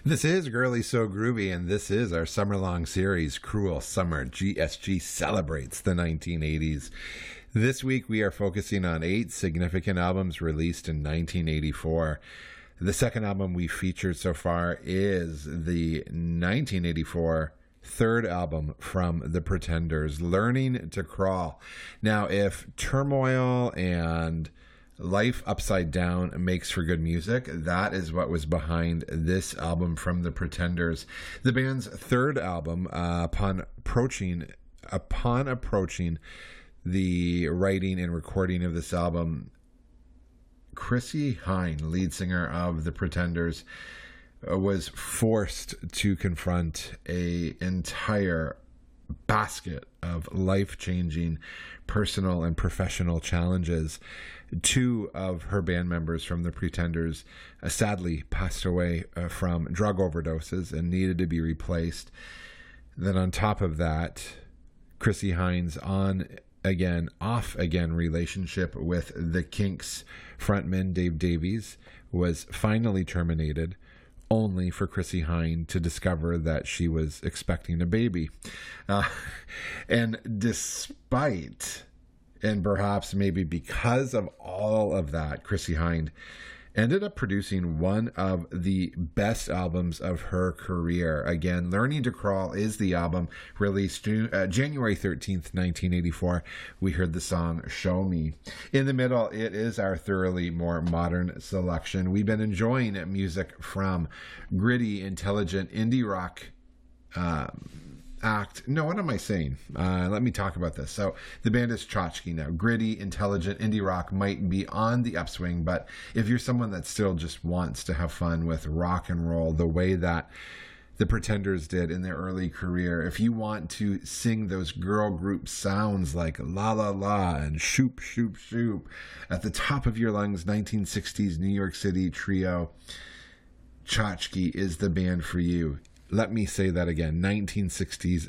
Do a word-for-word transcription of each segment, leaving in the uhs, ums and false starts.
This is Girly So Groovy, and this is our summer-long series, Cruel Summer. G S G celebrates the nineteen eighties. This week, we are focusing on eight significant albums released in nineteen eighty-four. The second album we featured so far is the nineteen eighty-four third album from The Pretenders, Learning to Crawl. Now, if turmoil and life upside down makes for good music, that is what was behind this album from The Pretenders. The band's third album, uh, upon approaching upon approaching the writing and recording of this album, Chrissie Hynde, lead singer of The Pretenders, uh, was forced to confront a entire basket of life-changing personal and professional challenges. Two of her band members from The Pretenders uh, sadly passed away uh, from drug overdoses and needed to be replaced. Then on top of that, Chrissie Hynde's on again, off again relationship with the Kinks frontman Dave Davies was finally terminated, only for Chrissie Hynde to discover that she was expecting a baby. Uh, and despite, and perhaps maybe because of all of that, Chrissie Hynde ended up producing one of the best albums of her career. Again, Learning to Crawl is the album, released June, uh, January thirteenth, nineteen eighty-four. We heard the song Show Me. In the middle, it is our thoroughly more modern selection. We've been enjoying music from gritty, intelligent indie rock um, act. No, what am I saying? Uh, let me talk about this. So the band is Tchotchke now. Gritty, intelligent indie rock might be on the upswing, but if you're someone that still just wants to have fun with rock and roll the way that the Pretenders did in their early career, if you want to sing those girl group sounds like La La La and Shoop Shoop Shoop at the top of your lungs, nineteen sixties New York City trio, Tchotchke is the band for you. Let me say that again. nineteen sixties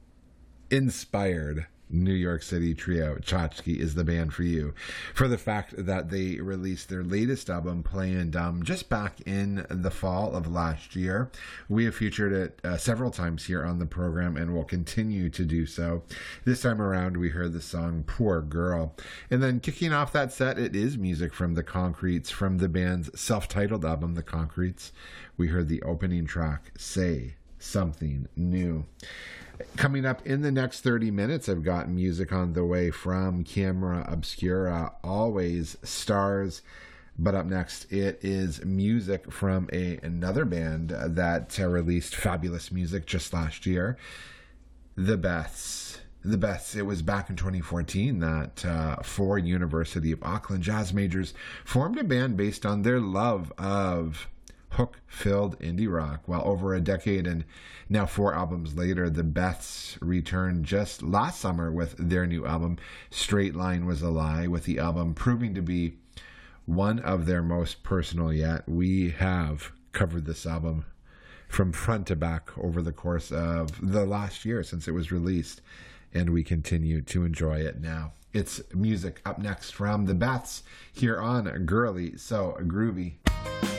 inspired New York City trio, Tchotchke, is the band for you. For the fact that they released their latest album, Playin' Dumb, just back in the fall of last year. We have featured it uh, several times here on the program and will continue to do so. This time around, we heard the song Poor Girl. And then kicking off that set, it is music from The Concretes, from the band's self-titled album, The Concretes. We heard the opening track, Say Something New. Coming up in the next thirty minutes, I've got music on the way from Camera Obscura, Always Stars. But up next, it is music from a, another band that uh, released fabulous music just last year, The Beths. The Beths, it was back in twenty fourteen that uh, four University of Auckland jazz majors formed a band based on their love of hook-filled indie rock. Well, over a decade and now four albums later, the Beths returned just last summer with their new album, Straight Line Was a Lie, with the album proving to be one of their most personal yet. We have covered this album from front to back over the course of the last year since it was released, and we continue to enjoy it now. It's music up next from the Beths here on Girly So Groovy.